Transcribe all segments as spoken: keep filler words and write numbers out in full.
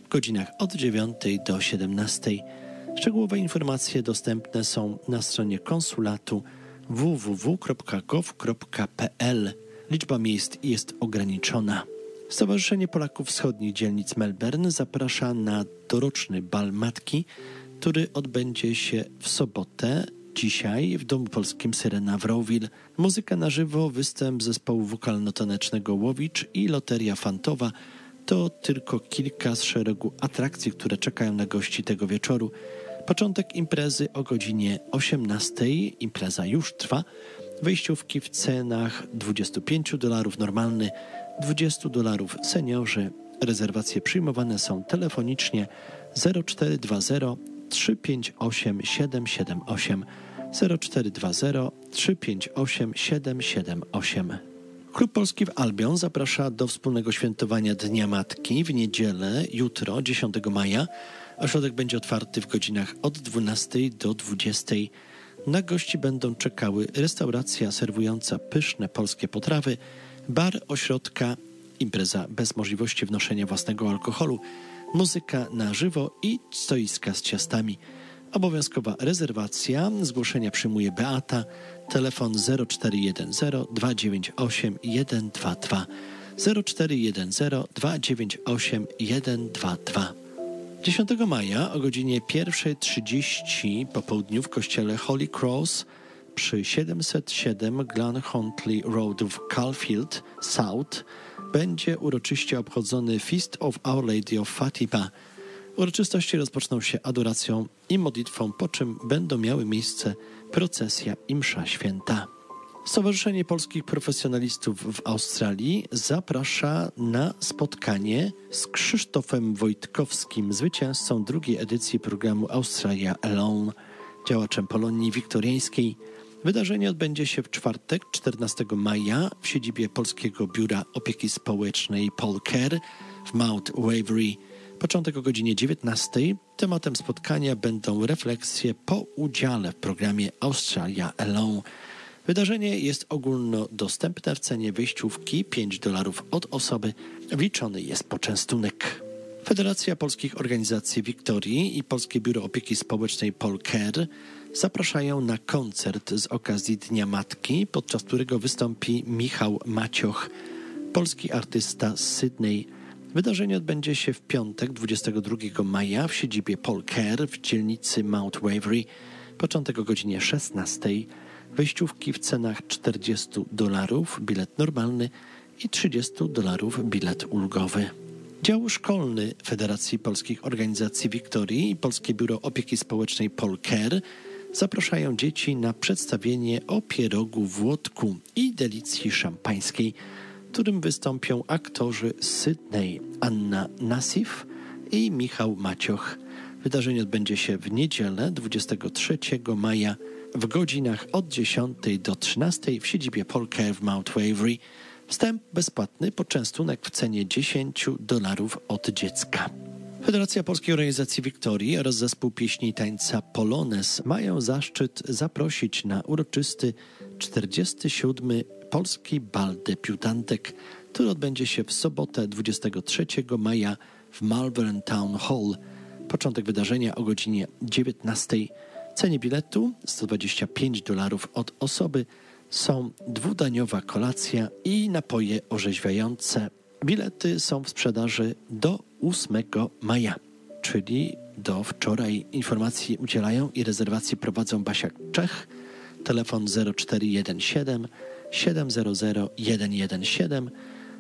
w godzinach od dziewiątej do siedemnastej. Szczegółowe informacje dostępne są na stronie konsulatu w w w kropka gov kropka p l. Liczba miejsc jest ograniczona. Stowarzyszenie Polaków Wschodnich Dzielnic Melbourne zaprasza na doroczny bal matki, który odbędzie się w sobotę, dzisiaj w Domu Polskim Syrena w Rowville. Muzyka na żywo, występ zespołu wokalno-tanecznego Łowicz i loteria fantowa to tylko kilka z szeregu atrakcji, które czekają na gości tego wieczoru. Początek imprezy o godzinie osiemnastej. Impreza już trwa. Wejściówki w cenach dwadzieścia pięć dolarów normalny, dwadzieścia dolarów seniorzy. Rezerwacje przyjmowane są telefonicznie zero cztery dwa zero trzy pięć osiem siedem siedem osiem zero cztery dwa zero trzy pięć osiem siedem siedem osiem. Klub Polski w Albion zaprasza do wspólnego świętowania Dnia Matki w niedzielę, jutro, dziesiątego maja. Ośrodek będzie otwarty w godzinach od dwunastej do dwudziestej. Na gości będą czekały restauracja serwująca pyszne polskie potrawy, bar ośrodka, impreza bez możliwości wnoszenia własnego alkoholu, muzyka na żywo i stoiska z ciastami. Obowiązkowa rezerwacja. Zgłoszenia przyjmuje Beata. Telefon zero cztery jeden zero dwa dziewięć osiem jeden dwa dwa zero cztery jeden zero dwa dziewięć osiem jeden dwa dwa. dziesiątego maja o godzinie pierwsza trzydzieści po południu w kościele Holy Cross przy siedemset siedem Glen Huntly Road w Caulfield South będzie uroczyście obchodzony Feast of Our Lady of Fatima. Uroczystości rozpoczną się adoracją i modlitwą, po czym będą miały miejsce procesja i msza święta. Stowarzyszenie Polskich Profesjonalistów w Australii zaprasza na spotkanie z Krzysztofem Wojtkowskim, zwycięzcą drugiej edycji programu Australia Alone, działaczem Polonii Wiktoriańskiej. Wydarzenie odbędzie się w czwartek, czternastego maja w siedzibie Polskiego Biura Opieki Społecznej Polcare w Mount Waverley. Początek o godzinie dziewiętnastej. Tematem spotkania będą refleksje po udziale w programie Australia Alone. Wydarzenie jest ogólnodostępne w cenie wejściówki pięć dolarów od osoby. Wliczony jest poczęstunek. Federacja Polskich Organizacji Wiktorii i Polskie Biuro Opieki Społecznej Polcare zapraszają na koncert z okazji Dnia Matki, podczas którego wystąpi Michał Macioch, polski artysta z Sydney. Wydarzenie odbędzie się w piątek, dwudziestego drugiego maja w siedzibie Polcare w dzielnicy Mount Waverley. Początek o godzinie szesnastej. Wejściówki w cenach czterdzieści dolarów, bilet normalny i trzydzieści dolarów, bilet ulgowy. Dział szkolny Federacji Polskich Organizacji Wiktorii i Polskie Biuro Opieki Społecznej Polcare zapraszają dzieci na przedstawienie o pierogu w Łotku i delicji szampańskiej, w którym wystąpią aktorzy z Sydney Anna Nassif i Michał Macioch. Wydarzenie odbędzie się w niedzielę, dwudziestego trzeciego maja w godzinach od dziesiątej do trzynastej w siedzibie Polcare w Mount Waverley. Wstęp bezpłatny, poczęstunek w cenie dziesięć dolarów od dziecka. Federacja Polskiej Organizacji Wiktorii oraz Zespół Pieśni i Tańca Polones mają zaszczyt zaprosić na uroczysty czterdziesty siódmy Polski Bal Debiutantek, który odbędzie się w sobotę dwudziestego trzeciego maja w Malvern Town Hall. Początek wydarzenia o godzinie dziewiętnastej. W cenie biletu sto dwadzieścia pięć dolarów od osoby są dwudaniowa kolacja i napoje orzeźwiające. Bilety są w sprzedaży do ósmego maja, czyli do wczoraj. Informacji udzielają i rezerwacji prowadzą Basia Czech. Telefon zero cztery jeden siedem siedem zero zero jeden jeden siedem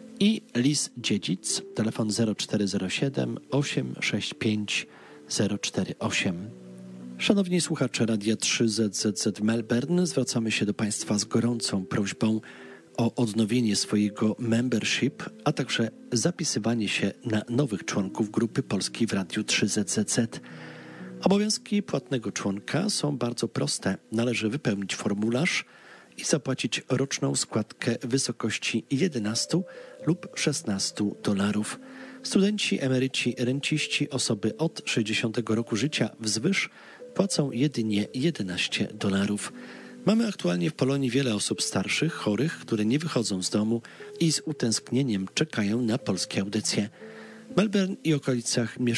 i Lis Dziedzic. Telefon zero cztery zero siedem osiem sześć pięć zero cztery osiem. Szanowni słuchacze Radia trzy Z Z Z Melbourne, zwracamy się do Państwa z gorącą prośbą o odnowienie swojego membership, a także zapisywanie się na nowych członków grupy Polski w Radiu trzy Z Z Z. Obowiązki płatnego członka są bardzo proste. Należy wypełnić formularz i zapłacić roczną składkę w wysokości jedenaście lub szesnaście dolarów. Studenci, emeryci, renciści, osoby od sześćdziesiątego roku życia wzwyż płacą jedynie jedenaście dolarów. Mamy aktualnie w Polonii wiele osób starszych, chorych, które nie wychodzą z domu i z utęsknieniem czekają na polskie audycje. W Melbourne i okolicach